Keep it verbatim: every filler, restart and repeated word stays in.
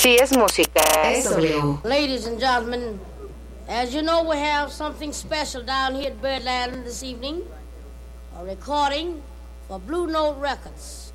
Si es música, es W. Ladies and gentlemen, as you know, we have something special down here at Birdland this evening. A recording for Blue Note Records.